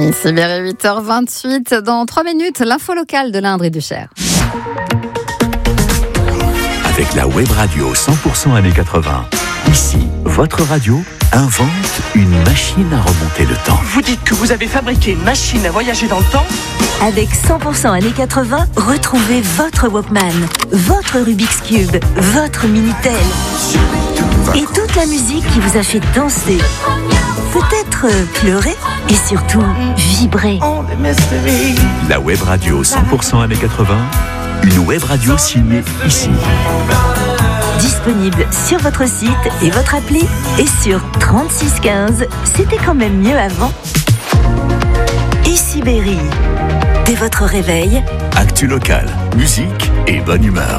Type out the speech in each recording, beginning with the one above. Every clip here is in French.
Sibérie 8h28, dans 3 minutes, l'info locale de l'Indre et du Cher. Avec la web radio 100% années 80, ici, votre radio invente une machine à remonter le temps. Vous dites que vous avez fabriqué une machine à voyager dans le temps ? Avec 100% années 80, retrouvez votre Walkman, votre Rubik's Cube, votre Minitel et toute la musique qui vous a fait danser, peut-être pleurer et surtout vibrer. La web radio 100% années 80, une web radio signée ici. Disponible sur votre site et votre appli et sur 3615. C'était quand même mieux avant. Et Sibérie. Dès votre réveil, Actu local, musique et bonne humeur.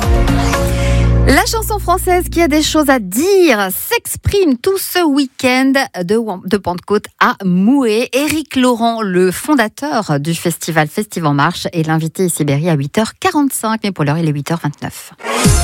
La chanson française qui a des choses à dire s'exprime tout ce week-end de Pentecôte à Mouet. Éric Laurent, le fondateur du festival Festive en Marche, est l'invité ici Berry à 8h45. Mais pour l'heure, il est 8h29.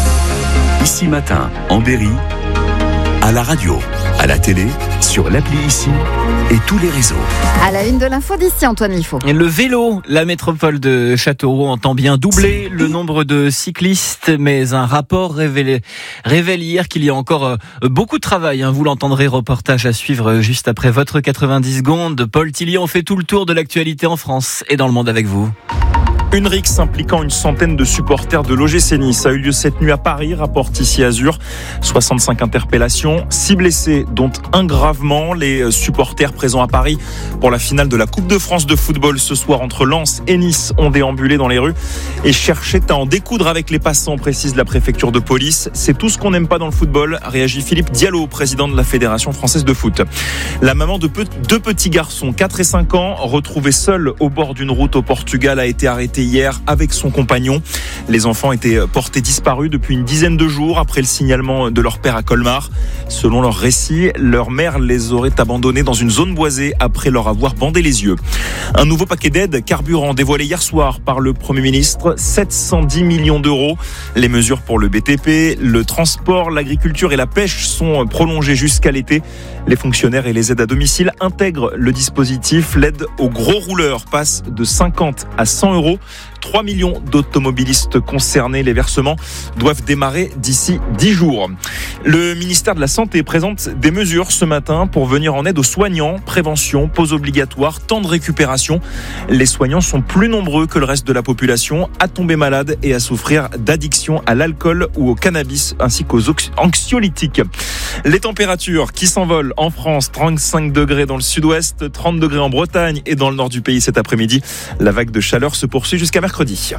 Ici matin, en Berry, à la radio, à la télé, sur l'appli ici et tous les réseaux. À la une de l'info d'ici, Antoine Liffaut. Le vélo, la métropole de Châteauroux entend bien doubler le nombre de cyclistes, mais un rapport révèle hier qu'il y a encore beaucoup de travail. Vous l'entendrez, reportage à suivre juste après votre 90 secondes. Paul Tillion fait tout le tour de l'actualité en France et dans le monde avec vous. Une rixe impliquant une centaine de supporters de l'OGC Nice a eu lieu cette nuit à Paris, rapporte ici Azur. 65 interpellations, 6 blessés, dont un gravement. Les supporters présents à Paris pour la finale de la Coupe de France de football ce soir entre Lens et Nice ont déambulé dans les rues et cherchaient à en découdre avec les passants, précise la préfecture de police. C'est tout ce qu'on n'aime pas dans le football, réagit Philippe Diallo, président de la Fédération française de foot. La maman de deux petits garçons, 4 et 5 ans, retrouvés seuls au bord d'une route au Portugal, a été arrêtée hier avec son compagnon. Les enfants étaient portés disparus depuis une dizaine de jours après le signalement de leur père à Colmar. Selon leur récit, leur mère les aurait abandonnés dans une zone boisée après leur avoir bandé les yeux. Un nouveau paquet d'aides carburant dévoilé hier soir par le Premier ministre, 710 millions d'euros. Les mesures pour le BTP, le transport, l'agriculture et la pêche sont prolongées jusqu'à l'été. Les fonctionnaires et les aides à domicile intègrent le dispositif. L'aide aux gros rouleurs passe de 50 à 100 euros. 3 millions d'automobilistes concernés. Les versements doivent démarrer d'ici 10 jours. Le ministère de la Santé présente des mesures ce matin pour venir en aide aux soignants. Prévention, pause obligatoire, temps de récupération. Les soignants sont plus nombreux que le reste de la population à tomber malade et à souffrir d'addiction à l'alcool ou au cannabis ainsi qu'aux anxiolytiques. Les températures qui s'envolent en France, 35 degrés dans le sud-ouest, 30 degrés en Bretagne et dans le nord du pays cet après-midi. La vague de chaleur se poursuit jusqu'à mercredi.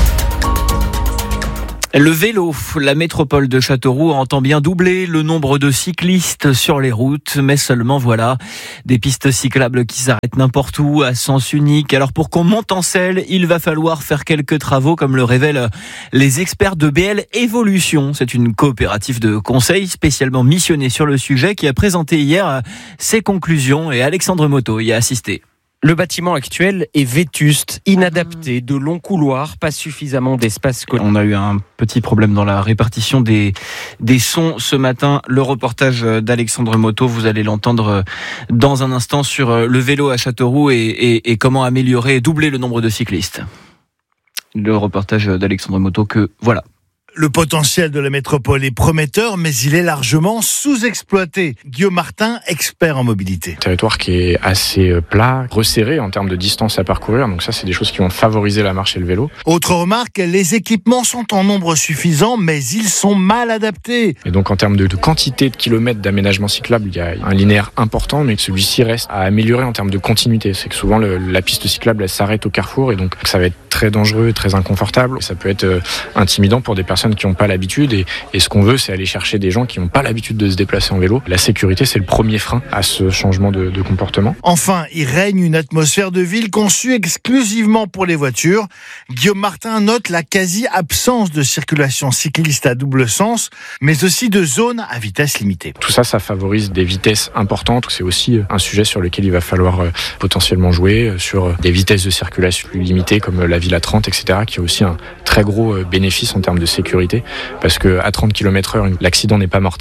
Le vélo, la métropole de Châteauroux entend bien doubler le nombre de cyclistes sur les routes, mais seulement voilà, des pistes cyclables qui s'arrêtent n'importe où, à sens unique. Alors pour qu'on monte en selle, il va falloir faire quelques travaux, comme le révèlent les experts de BL Evolution. C'est une coopérative de conseil spécialement missionnée sur le sujet qui a présenté hier ses conclusions et Alexandre Moto y a assisté. Le bâtiment actuel est vétuste, inadapté, de longs couloirs, pas suffisamment d'espace. On a eu un petit problème dans la répartition des sons ce matin. Le reportage d'Alexandre Moto, vous allez l'entendre dans un instant sur le vélo à Châteauroux et comment améliorer et doubler le nombre de cyclistes. Le reportage d'Alexandre Moto que voilà. Le potentiel de la métropole est prometteur, mais il est largement sous-exploité. Guillaume Martin, expert en mobilité. Territoire qui est assez plat, resserré en termes de distance à parcourir. Donc ça, c'est des choses qui vont favoriser la marche et le vélo. Autre remarque, les équipements sont en nombre suffisant, mais ils sont mal adaptés. Et donc en termes de quantité de kilomètres d'aménagement cyclable, il y a un linéaire important, mais celui-ci reste à améliorer en termes de continuité. C'est que souvent la piste cyclable, elle s'arrête au carrefour et donc ça va être très dangereux, très inconfortable. Ça peut être intimidant pour des personnes qui n'ont pas l'habitude et ce qu'on veut, c'est aller chercher des gens qui n'ont pas l'habitude de se déplacer en vélo. La sécurité, c'est le premier frein à ce changement de comportement. Enfin, il règne une atmosphère de ville conçue exclusivement pour les voitures. Guillaume Martin note la quasi-absence de circulation cycliste à double sens, mais aussi de zones à vitesse limitée. Tout ça, ça favorise des vitesses importantes. C'est aussi un sujet sur lequel il va falloir potentiellement jouer, sur des vitesses de circulation plus limitées comme la ville à 30, etc., qui a aussi un très gros bénéfice en termes de sécurité, parce qu'à 30 km/h, l'accident n'est pas mortel.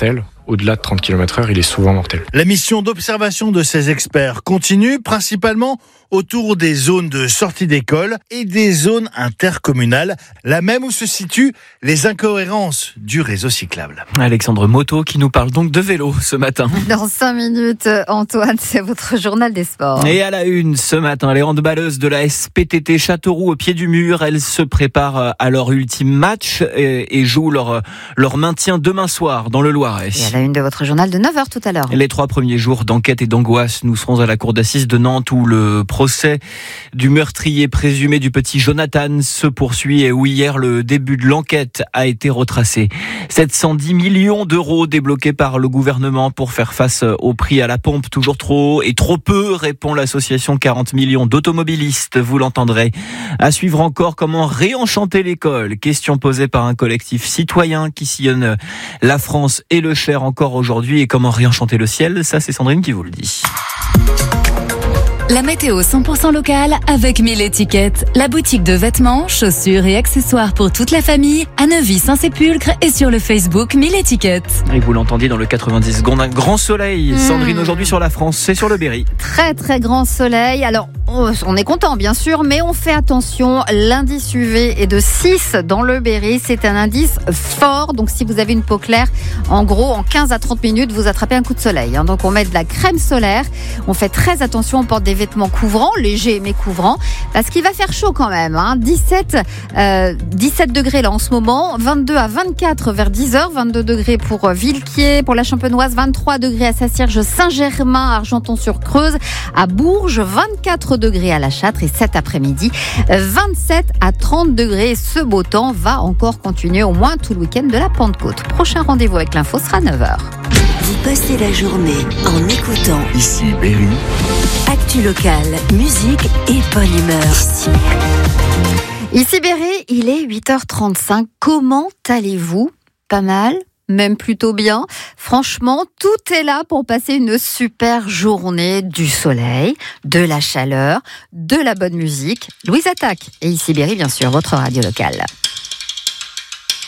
au-delà de 30 km/h, il est souvent mortel. La mission d'observation de ces experts continue, principalement autour des zones de sortie d'école et des zones intercommunales, là même où se situent les incohérences du réseau cyclable. Alexandre Moto qui nous parle donc de vélo ce matin. Dans 5 minutes, Antoine, c'est votre journal des sports. Et à la une ce matin, les handballeuses de la SPTT Châteauroux au pied du mur, elles se préparent à leur ultime match et jouent leur maintien demain soir dans le Loiret. Et à la une de votre journal de 9h tout à l'heure. Les 3 premiers jours d'enquête et d'angoisse, nous serons à la cour d'assises de Nantes où le procès du meurtrier présumé du petit Jonathan se poursuit et où hier le début de l'enquête a été retracé. 710 millions d'euros débloqués par le gouvernement pour faire face au prix à la pompe, toujours trop haut et trop peu, répond l'association 40 millions d'automobilistes, vous l'entendrez. À suivre encore, comment réenchanter l'école, question posée par un collectif citoyen qui sillonne la France et le Cher encore aujourd'hui, et comment réenchanter le ciel, ça c'est Sandrine qui vous le dit. La météo 100% locale avec 1000 étiquettes. La boutique de vêtements, chaussures et accessoires pour toute la famille à Neuvy-Saint-Sépulcre et sur le Facebook 1000 étiquettes. Et vous l'entendiez dans le 90 secondes, un grand soleil. Sandrine, aujourd'hui sur la France, c'est sur le Berry. Très très grand soleil. Alors on est content bien sûr, mais on fait attention. L'indice UV est de 6 dans le Berry. C'est un indice fort. Donc si vous avez une peau claire, en gros en 15 à 30 minutes, vous attrapez un coup de soleil. Donc on met de la crème solaire. On fait très attention, on porte des vêtements couvrants, légers mais couvrants, parce qu'il va faire chaud quand même. 17 degrés là en ce moment, 22 à 24 vers 10h, 22 degrés pour Villequier, pour la Champenoise, 23 degrés à Saint-Cierge, Saint-Germain, Argenton-sur-Creuse, à Bourges, 24 degrés à La Châtre, et cet après-midi, 27 à 30 degrés. Ce beau temps va encore continuer au moins tout le week-end de la Pentecôte. Prochain rendez-vous avec l'info sera 9h. Vous passez la journée en écoutant Ici Berry. Actu locale, musique et bonne humeur. Ici Berry, il est 8h35. Comment allez-vous ? Pas mal ? Même plutôt bien. Franchement, tout est là pour passer une super journée, du soleil, de la chaleur, de la bonne musique. Louise Attaque et Ici Berry, bien sûr, votre radio locale.